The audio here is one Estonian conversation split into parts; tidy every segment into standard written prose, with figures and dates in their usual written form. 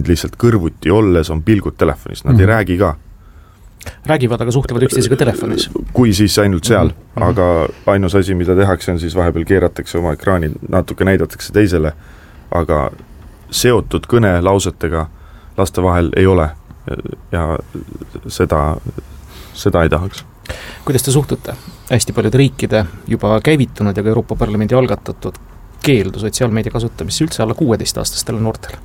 mind lihtsalt kõrvuti olles on pilgud telefonis, nad ei räägi ka. Räägivad, aga suhtlevad üksteisega telefonis. Kui siis ainult seal, aga ainus asi, mida tehakse, on siis vahepeal keeratakse oma ekraani, natuke näidatakse teisele, aga seotud kõne lausetega laste vahel ei ole ja seda ei tahaks. Kuidas te suhtute hästi paljude riikide juba käivitunud ja ka Euroopa Parlamendi algatatud keeldu sotsiaalmeedia kasutamisse üldse alla 16-aastastele noortele?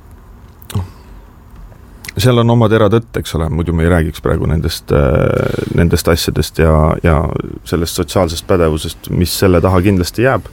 Seal on oma teratõtt, eks ole, muidu me ei räägiks praegu nendest asjadest ja sellest sotsiaalsest pädevusest, mis selle taha kindlasti jääb.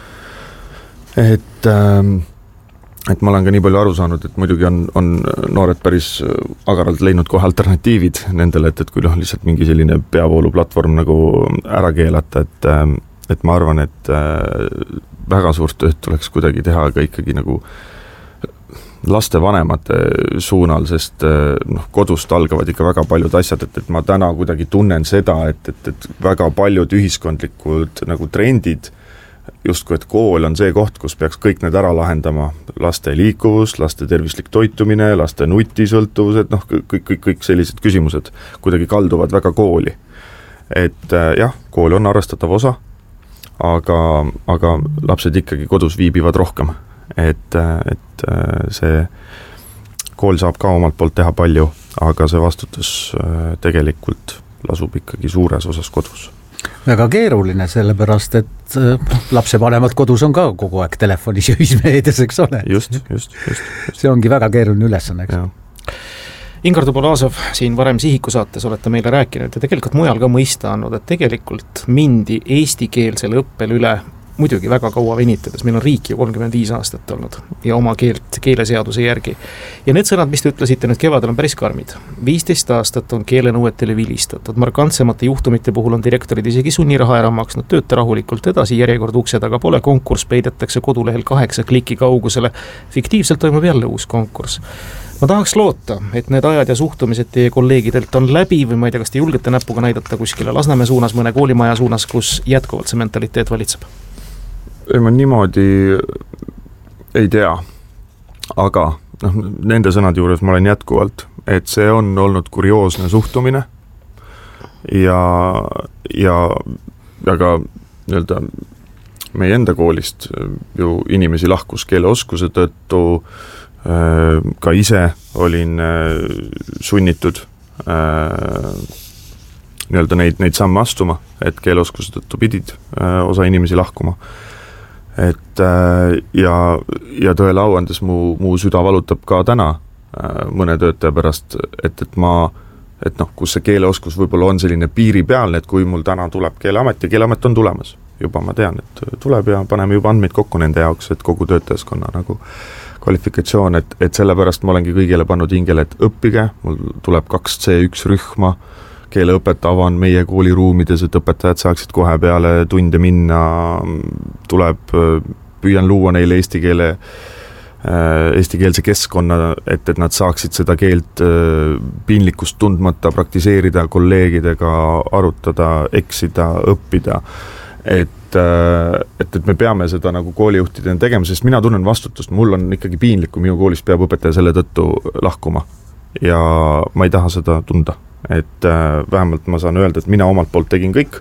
Et ma olen ka nii palju aru saanud, et muidugi on noored päris agaralt leidnud kohe alternatiivid nendele, et kui lihtsalt mingi selline peavooluplatvorm nagu ära keelata, et ma arvan, et väga suurt tööd tuleks kuidagi teha ka ikkagi nagu laste vanemate suunal, sest kodust algavad ikka väga paljud asjad, et ma täna kuidagi tunnen seda, et väga paljud ühiskondlikud nagu trendid, justkui et kool on see koht, kus peaks kõik need ära lahendama, laste liikuvus, laste tervislik toitumine, laste nutisõltuvused, kõik sellised küsimused kuidagi kalduvad väga kooli. Et jah, kool on arvestatav osa, aga lapsed ikkagi kodus viibivad rohkem. Et see kool saab ka omalt poolt teha palju, aga see vastutus tegelikult lasub ikkagi suures osas kodus. Väga keeruline, sellepärast, et lapsevanemad kodus on ka kogu aeg telefonis ja ühismeedias, eks ole. Just. See ongi väga keeruline ülesanne, eks. Ingar Tupolasov, siin varem Sihiku saates olete meile rääkinud ja tegelikult mujal ka mõista andnud, et tegelikult mindi eestikeelsele õppele üle muidugi väga kaua venitades, meil on riik ju 35 aastat olnud ja oma keeleseaduse järgi. Ja need sõnad, mis te ütlesite nüüd kevadel, on päris karmid. 15 aastat on keelenõuetele vilistatud, markantsemate juhtumite puhul on direktorid isegi sunniraha ära maksnud, tööta rahulikult edasi, järjekord ukse taga pole, konkurss peidetakse kodulehel 8 kliki kaugusele, fiktiivselt toimub jälle uus konkurss. Ma tahaks loota, et need ajad ja suhtumised teie kolleegidelt on läbi või ma ei tea, kas te julgete näpuga näidata kuskile Lasnamäe suunas, mõne koolimaja suunas, kus jätkuvalt see mentaliteet valitseb? Ei, ma niimoodi ei tea, aga nende sõnade juures ma olen jätkuvalt, et see on olnud kurioosne suhtumine ja ka nii-öelda meie enda koolist ju inimesi lahkus keeleoskuse tõttu, ka ise olin sunnitud nii-öelda neid samme astuma, et keeleoskuse tõttu pidid osa inimesi lahkuma. Et ja tõele auandes mu süda valutab ka täna mõne töötaja pärast, et kus see keeleoskus võib-olla on selline piiripealne, et kui mul täna tuleb Keeleamet ja Keeleamet on tulemas, juba ma tean, et tuleb ja paneme juba andmeid kokku nende jaoks, et kogu töötajaskonna nagu kvalifikatsioon, et sellepärast ma olengi kõigile pannud hingele, et õppige, mul tuleb 2 C1 rühma, keeleõpet avan meie kooliruumides, et õpetajad saaksid kohe peale tunde minna, püüan luua neile eestikeelse keskkonna, et nad saaksid seda keelt piinlikkust tundmata praktiseerida, kolleegidega arutada, eksida, õppida. Et me peame seda nagu koolijuhtidena tegema, sest mina tunnen vastutust, mul on ikkagi piinlik, kui minu koolis peab õpetaja selle tõttu lahkuma ja ma ei taha seda tunda. Et vähemalt ma saan öelda, et mina omalt poolt tegin kõik,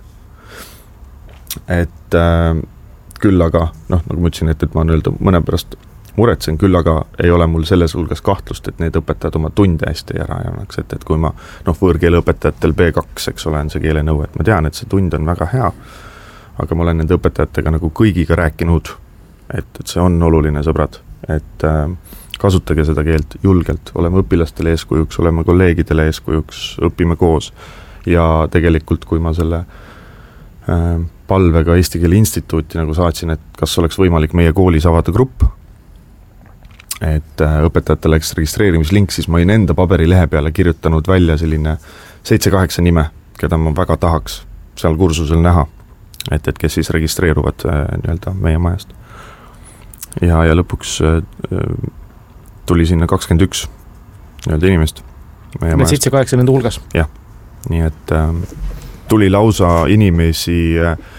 et küll aga, nagu ma ütlesin, et ma mõne pärast muretsen, küll aga ei ole mul selles hulgas kahtlust, et need õpetajad oma tunde hästi ära annaks, et kui ma võõrkeele õpetajatel B2, eks ole, on see keelenõue, et ma tean, et see tund on väga hea, aga ma olen nende õpetajatega nagu kõigiga rääkinud, et see on oluline, sõbrad, et kasutage seda keelt julgelt, oleme õpilastele eeskujuks, oleme kolleegidele eeskujuks, õpime koos ja tegelikult, kui ma selle palvega Eesti Keele Instituuti nagu saatsin, et kas oleks võimalik meie koolis avada grupp, et õpetajate läks registreerimislink, siis ma olin enda paberilehe peale kirjutanud välja selline 7-8 nime, keda ma väga tahaks seal kursusel näha, et kes siis registreeruvad nii-öelda meie majast. Ja lõpuks tuli sinna 21 nii-öelda inimest. Need 7-8 nende hulgas? Jah, nii et tuli lausa inimesi,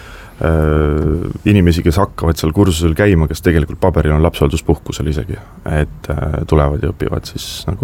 kes hakkavad seal kursusel käima, kes tegelikult paberil on lapsehoolduspuhkusel isegi, et tulevad ja õpivad siis nagu